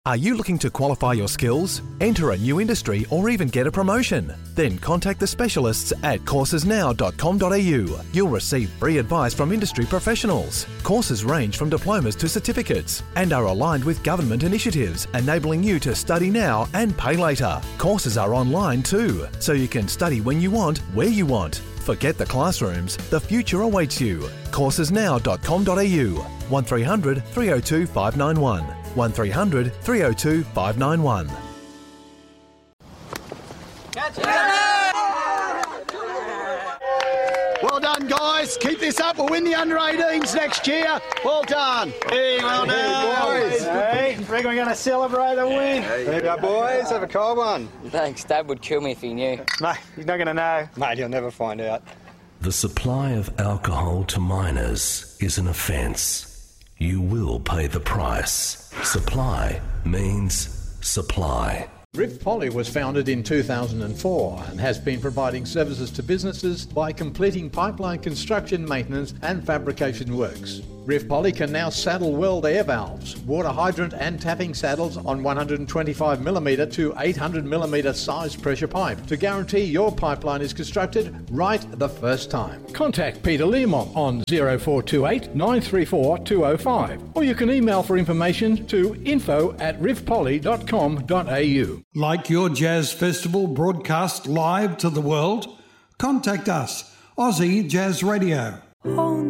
Are you looking to qualify your skills, enter a new industry or even get a promotion? Then contact the specialists at coursesnow.com.au. You'll receive free advice from industry professionals. Courses range from diplomas to certificates and are aligned with government initiatives, enabling you to study now and pay later. Courses are online too, so you can study when you want, where you want. Forget the classrooms, the future awaits you. Coursesnow.com.au 1300 302 591 1300 302 591. Well done, guys. Keep this up. We'll win the under-18s next year. Well done. Hey, well done. Boys. Hey, reckon we're going to celebrate a win. There you go, boys. Have a cold one. Thanks. Dad would kill me if he knew. Mate, he's not going to know. Mate, you'll never find out. The supply of alcohol to minors is an offence. You will pay the price. Supply means supply. Rift Poly was founded in 2004 and has been providing services to businesses by completing pipeline construction, maintenance and fabrication works. Rift Poly can now saddle weld air valves, water hydrant and tapping saddles on 125mm to 800mm size pressure pipe to guarantee your pipeline is constructed right the first time. Contact Peter Learmont on 0428 934 205 or you can email for information to info@riftpoly.com.au. Like your jazz festival broadcast live to the world? Contact us, Aussie Jazz Radio.